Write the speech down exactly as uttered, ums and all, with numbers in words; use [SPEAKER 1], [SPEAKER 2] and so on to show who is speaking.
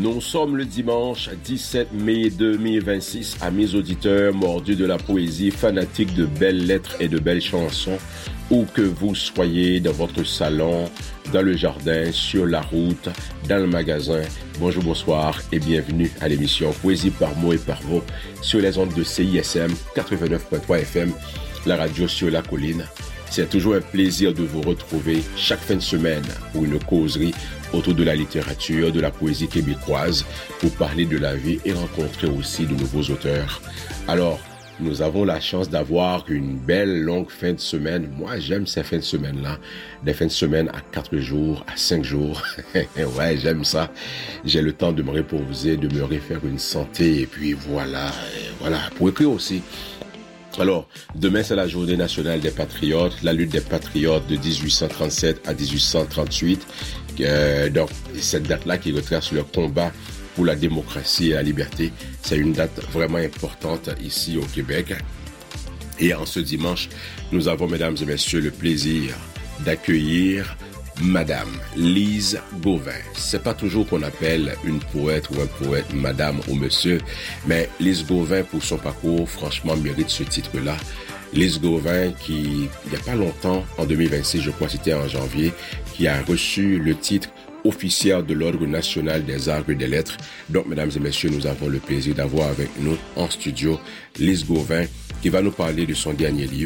[SPEAKER 1] Nous sommes le dimanche dix-sept mai deux mille vingt-six. Amis auditeurs, mordus de la poésie, fanatiques de belles lettres et de belles chansons, où que vous soyez, dans votre salon, dans le jardin, sur la route, dans le magasin, bonjour, bonsoir et bienvenue à l'émission Poésie par mots et par mots sur les ondes de C I S M quatre-vingt-neuf virgule trois F M, la radio sur la colline. C'est toujours un plaisir de vous retrouver chaque fin de semaine pour une causerie autour de la littérature, de la poésie québécoise, pour parler de la vie et rencontrer aussi de nouveaux auteurs. Alors, nous avons la chance d'avoir une belle longue fin de semaine. Moi, j'aime ces fins de semaine-là. Des fins de semaine à quatre jours, à cinq jours. Ouais, j'aime ça. J'ai le temps de me reposer, de me refaire une santé. Et puis voilà, et voilà, pour écrire aussi. Alors, demain, c'est la journée nationale des patriotes, la lutte des patriotes de dix-huit cent trente-sept à dix-huit cent trente-huit. Euh, donc, cette date-là qui retrace le combat pour la démocratie et la liberté, c'est une date vraiment importante ici au Québec. Et en ce dimanche, nous avons, mesdames et messieurs, le plaisir d'accueillir Madame Lise Gauvin. C'est pas toujours qu'on appelle une poète ou un poète Madame ou Monsieur, mais Lise Gauvin, pour son parcours, franchement, mérite ce titre-là. Lise Gauvin, qui, il n'y a pas longtemps, en deux mille vingt-six, je crois, c'était en janvier, qui a reçu le titre officiel de l'Ordre national des arts et des lettres. Donc, mesdames et messieurs, nous avons le plaisir d'avoir avec nous en studio Lise Gauvin, qui va nous parler de son dernier livre,